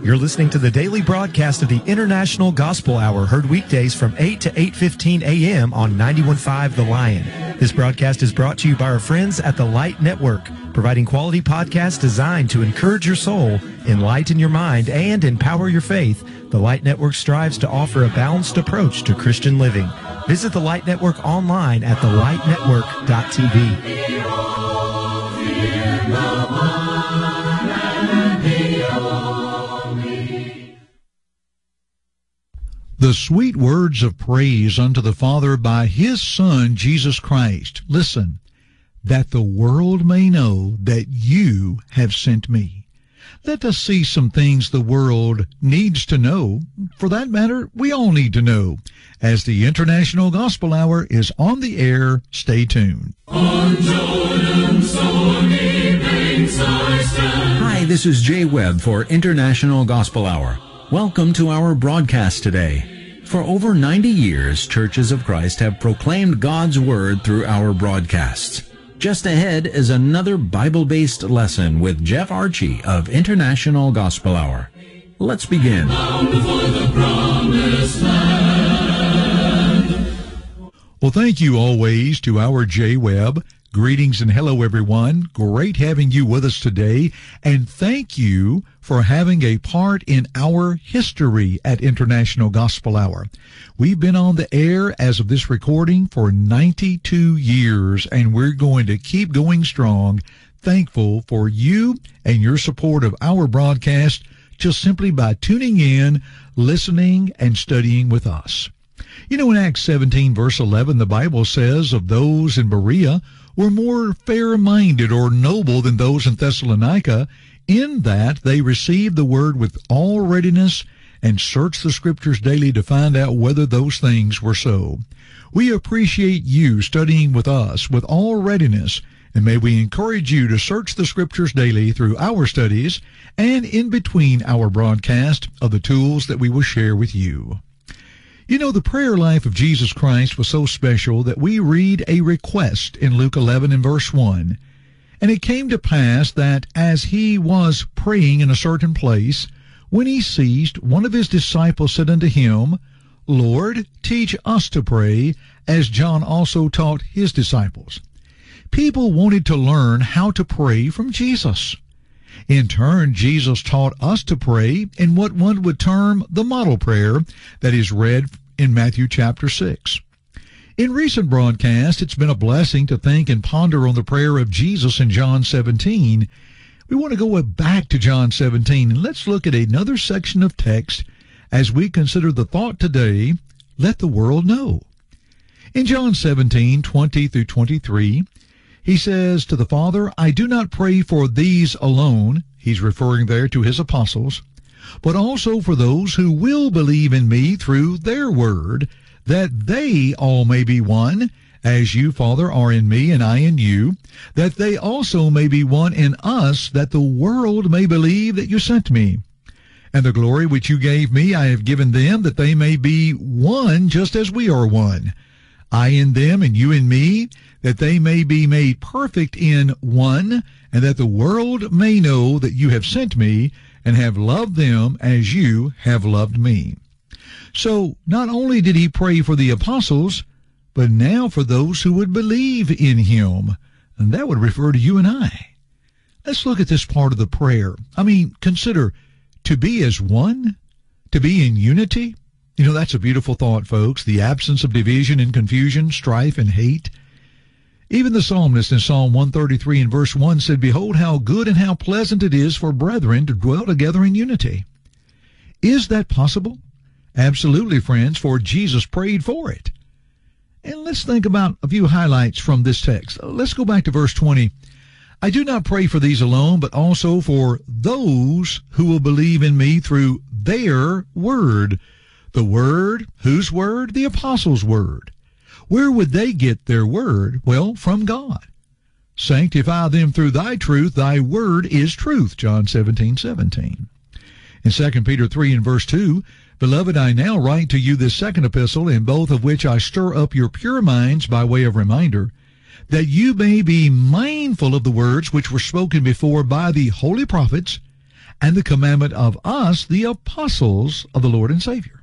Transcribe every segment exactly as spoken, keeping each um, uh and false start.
You're listening to the daily broadcast of the International Gospel Hour, heard weekdays from eight to eight fifteen a.m. on ninety-one point five The Lion. This broadcast is brought to you by our friends at the Light Network, providing quality podcasts designed to encourage your soul, enlighten your mind, and empower your faith. The Light Network strives to offer a balanced approach to Christian living. Visit the Light Network online at the light network dot t v. The sweet words of praise unto the Father by His Son, Jesus Christ. Listen, that the world may know that you have sent me. Let us see some things the world needs to know. For that matter, we all need to know. As the International Gospel Hour is on the air, stay tuned. On Jordan's stormy banks I stand. Hi, this is Jay Webb for International Gospel Hour. Welcome to our broadcast today. For over ninety years, Churches of Christ have proclaimed God's Word through our broadcasts. Just ahead is another Bible-based lesson with Jeff Archie of International Gospel Hour. Let's begin. Bound for the promised land. Well, thank you always to our Jay Webb. Greetings and hello, everyone. Great having you with us today. And thank you for having a part in our history at International Gospel Hour. We've been on the air as of this recording for ninety-two years, and we're going to keep going strong. Thankful for you and your support of our broadcast just simply by tuning in, listening, and studying with us. You know, in Acts seventeen, verse eleven, the Bible says of those in Berea were more fair-minded or noble than those in Thessalonica, in that they received the word with all readiness and searched the Scriptures daily to find out whether those things were so. We appreciate you studying with us with all readiness, and may we encourage you to search the Scriptures daily through our studies and in between our broadcast of the tools that we will share with you. You know, the prayer life of Jesus Christ was so special that we read a request in Luke eleven and verse one. And it came to pass that as he was praying in a certain place, when he ceased, one of his disciples said unto him, Lord, teach us to pray, as John also taught his disciples. People wanted to learn how to pray from Jesus. In turn, Jesus taught us to pray in what one would term the model prayer that is read in Matthew chapter six. In recent broadcasts, it's been a blessing to think and ponder on the prayer of Jesus in John seventeen. We want to go back to John seventeen, and let's look at another section of text as we consider the thought today, let the world know. In John seventeen, twenty through twenty-three, he says to the Father, I do not pray for these alone, he's referring there to his apostles, but also for those who will believe in me through their word, that they all may be one, as you, Father, are in me and I in you, that they also may be one in us, that the world may believe that you sent me. And the glory which you gave me I have given them, that they may be one just as we are one. I in them and you in me, that they may be made perfect in one, and that the world may know that you have sent me and have loved them as you have loved me. So not only did he pray for the apostles, but now for those who would believe in him. And that would refer to you and I. Let's look at this part of the prayer. I mean, consider to be as one, to be in unity. You know, that's a beautiful thought, folks. The absence of division and confusion, strife and hate. Even the psalmist in Psalm one thirty-three and verse one said, Behold, how good and how pleasant it is for brethren to dwell together in unity. Is that possible? Absolutely, friends, for Jesus prayed for it. And let's think about a few highlights from this text. Let's go back to verse twenty. I do not pray for these alone, but also for those who will believe in me through their word. The word, whose word? The apostles' word. Where would they get their word? Well, from God. Sanctify them through thy truth. Thy word is truth. John seventeen seventeen. In Second Peter three and verse two, Beloved, I now write to you this second epistle, in both of which I stir up your pure minds by way of reminder, that you may be mindful of the words which were spoken before by the holy prophets and the commandment of us, the apostles of the Lord and Savior.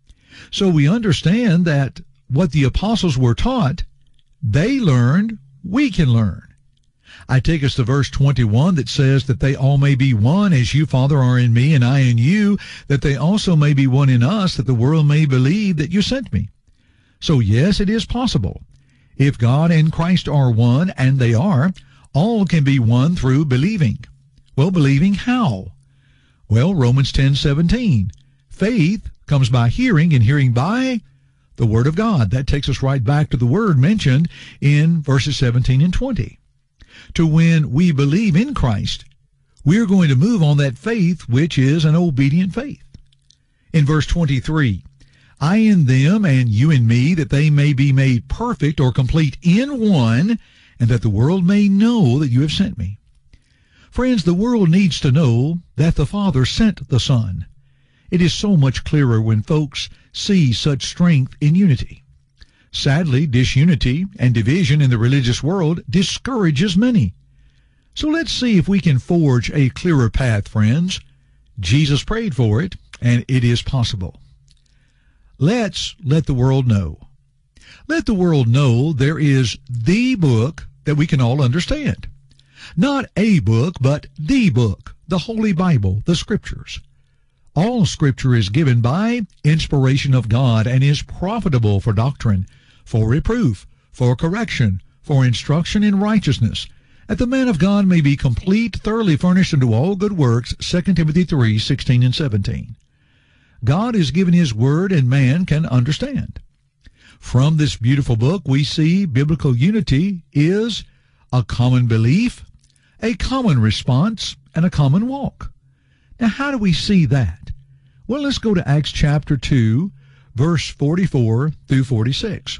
So we understand that what the apostles were taught, they learned, we can learn. I take us to verse twenty-one that says that they all may be one, as you, Father, are in me, and I in you, that they also may be one in us, that the world may believe that you sent me. So yes, it is possible. If God and Christ are one, and they are, all can be one through believing. Well, believing how? Well, Romans ten seventeen. Faith comes by hearing, and hearing by the Word of God. That takes us right back to the Word mentioned in verses seventeen and twenty. To when we believe in Christ, we are going to move on that faith, which is an obedient faith. In verse twenty-three, I in them and you in me, that they may be made perfect or complete in one, and that the world may know that you have sent me. Friends, the world needs to know that the Father sent the Son. It is so much clearer when folks see such strength in unity. Sadly, disunity and division in the religious world discourages many. So let's see if we can forge a clearer path, friends. Jesus prayed for it, and it is possible. Let's let the world know. Let the world know there is the book that we can all understand. Not a book, but the book, the Holy Bible, the Scriptures. All Scripture is given by inspiration of God and is profitable for doctrine, for reproof, for correction, for instruction in righteousness, that the man of God may be complete, thoroughly furnished unto all good works, Second Timothy three sixteen and seventeen. God has given His Word, and man can understand. From this beautiful book, we see biblical unity is a common belief, a common response, and a common walk. Now, how do we see that? Well, let's go to Acts chapter two, verse forty-four through forty-six.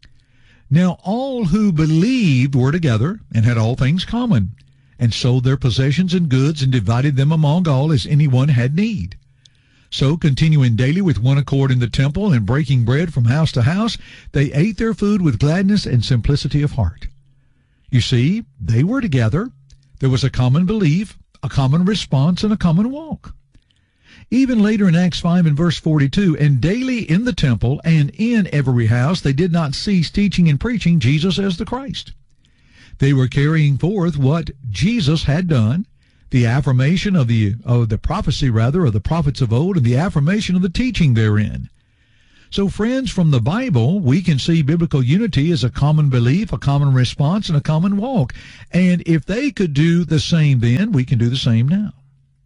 Now all who believed were together and had all things common, and sold their possessions and goods and divided them among all as anyone had need. So continuing daily with one accord in the temple and breaking bread from house to house, they ate their food with gladness and simplicity of heart. You see, they were together. There was a common belief, a common response, and a common walk. Even later in Acts five and verse forty-two, and daily in the temple and in every house they did not cease teaching and preaching Jesus as the Christ. They were carrying forth what Jesus had done, the affirmation of the of the prophecy, rather, of the prophets of old, and the affirmation of the teaching therein. So, friends, from the Bible, we can see biblical unity as a common belief, a common response, and a common walk. And if they could do the same then, we can do the same now.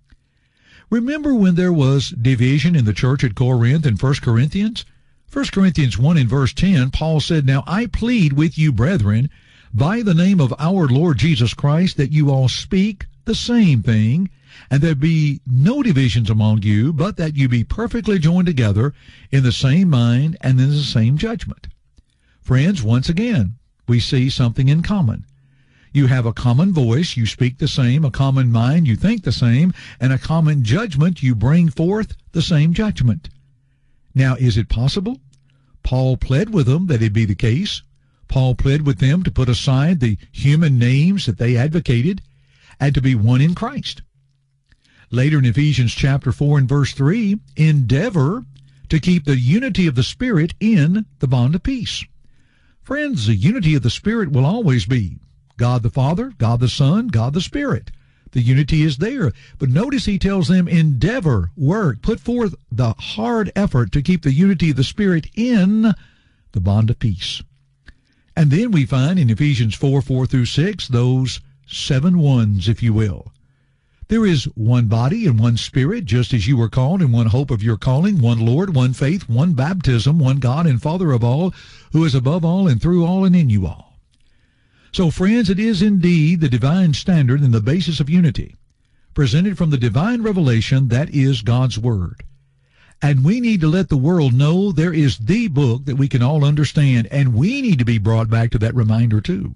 Remember when there was division in the church at Corinth in First Corinthians? First Corinthians one in verse ten, Paul said, Now I plead with you, brethren, by the name of our Lord Jesus Christ, that you all speak the same thing, and there be no divisions among you, but that you be perfectly joined together in the same mind and in the same judgment. Friends, once again, we see something in common. You have a common voice, you speak the same, a common mind, you think the same, and a common judgment, you bring forth the same judgment. Now, is it possible? Paul pled with them that it be the case. Paul pled with them to put aside the human names that they advocated and to be one in Christ. Later in Ephesians chapter four and verse three, endeavor to keep the unity of the Spirit in the bond of peace. Friends, the unity of the Spirit will always be God the Father, God the Son, God the Spirit. The unity is there. But notice he tells them, endeavor, work, put forth the hard effort to keep the unity of the Spirit in the bond of peace. And then we find in Ephesians four, four through six, those seven ones, if you will. There is one body and one Spirit, just as you were called in one hope of your calling, one Lord, one faith, one baptism, one God and Father of all, who is above all and through all and in you all. So, friends, it is indeed the divine standard and the basis of unity, presented from the divine revelation that is God's Word. And we need to let the world know there is the book that we can all understand, and we need to be brought back to that reminder too.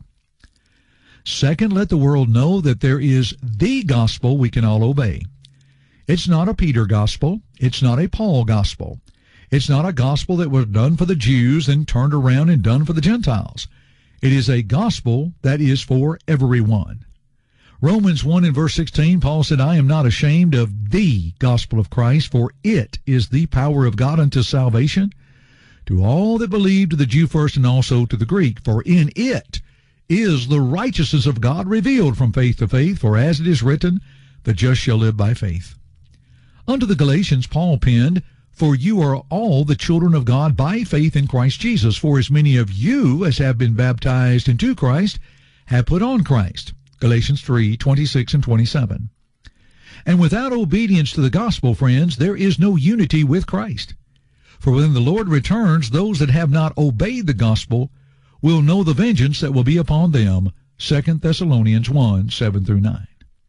Second, let the world know that there is the gospel we can all obey. It's not a Peter gospel. It's not a Paul gospel. It's not a gospel that was done for the Jews and turned around and done for the Gentiles. It is a gospel that is for everyone. Romans one and verse sixteen, Paul said, I am not ashamed of the gospel of Christ, for it is the power of God unto salvation to all that believe, to the Jew first and also to the Greek. For in it is the righteousness of God revealed from faith to faith, for as it is written, the just shall live by faith. Unto the Galatians, Paul penned, For you are all the children of God by faith in Christ Jesus. For as many of you as have been baptized into Christ have put on Christ. Galatians three, twenty-six and twenty-seven. And without obedience to the gospel, friends, there is no unity with Christ. For when the Lord returns, those that have not obeyed the gospel will know the vengeance that will be upon them. Second Thessalonians one, seven through nine.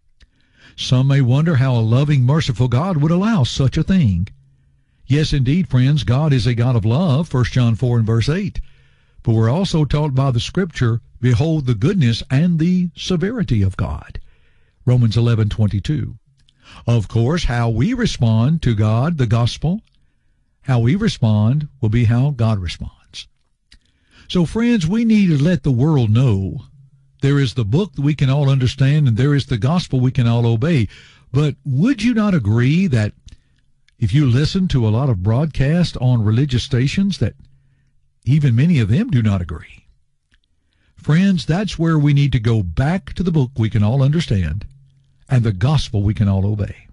Some may wonder how a loving, merciful God would allow such a thing. Yes, indeed, friends, God is a God of love, First John four and verse eight. But we're also taught by the Scripture, behold the goodness and the severity of God. Romans eleven, twenty-two. Of course, how we respond to God, the gospel, how we respond will be how God responds. So, friends, we need to let the world know there is the book that we can all understand, and there is the gospel we can all obey. But would you not agree that if you listen to a lot of broadcasts on religious stations, that even many of them do not agree? Friends, that's where we need to go back to the book we can all understand and the gospel we can all obey.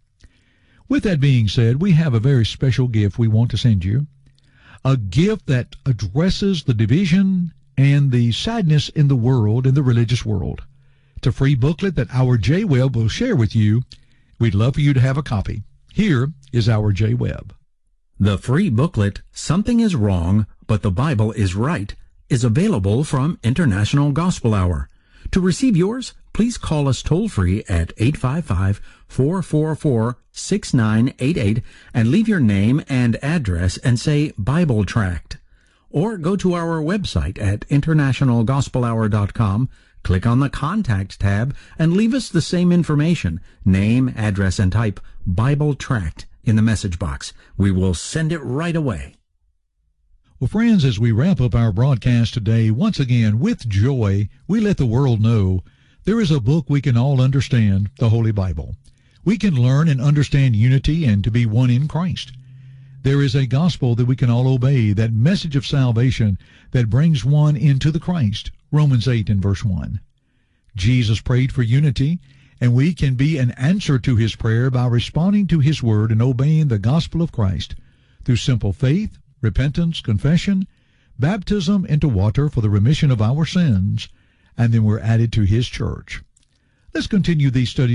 With that being said, we have a very special gift we want to send you, a gift that addresses the division and the sadness in the world, in the religious world. It's a free booklet that our J Webb will share with you. We'd love for you to have a copy. Here is our J Webb. The free booklet, Something is Wrong, but the Bible is Right, is available from International Gospel Hour. To receive yours, please call us toll-free at eight five five, four four four, six nine eight eight and leave your name and address and say Bible Tract. Or go to our website at international gospel hour dot com, click on the Contact tab, and leave us the same information, name, address, and type Bible Tract in the message box. We will send it right away. Well, friends, as we wrap up our broadcast today, once again, with joy, we let the world know there is a book we can all understand, the Holy Bible. We can learn and understand unity and to be one in Christ. There is a gospel that we can all obey, that message of salvation that brings one into the Christ, Romans eight and verse one. Jesus prayed for unity, and we can be an answer to his prayer by responding to his word and obeying the gospel of Christ through simple faith, repentance, confession, baptism into water for the remission of our sins, and then we're added to his church. Let's continue these studies